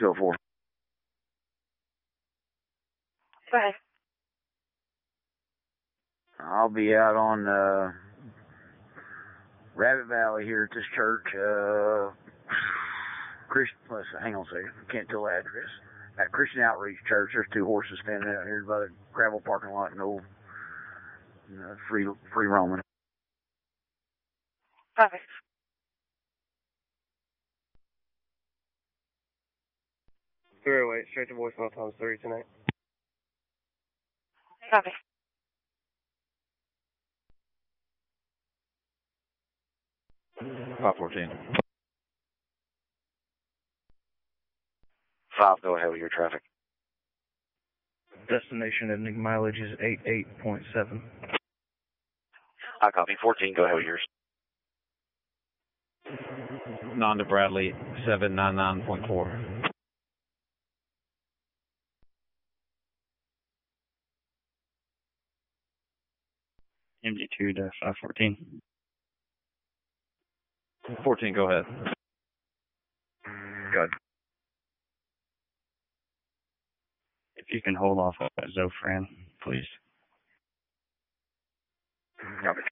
204. Go ahead. I'll be out on Rabbit Valley here at this church. Hang on a second. I can't tell the address. At Christian Outreach Church, there's 2 horses standing out here by the gravel parking lot. No free roaming. Copy. Wait, straight to voicemail times 3 tonight. Copy. Five 14. 5, go ahead with your traffic. Destination ending mileage is 88.7. I copy. 14, go ahead with yours. Nanda Bradley, 799.4. MD2 to 514. 14, go ahead. Good. If you can hold off at Zofran, please. Copy.